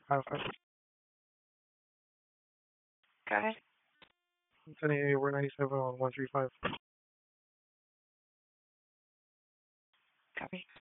5-5. Okay. 1088, we're 97 on 135. Copy.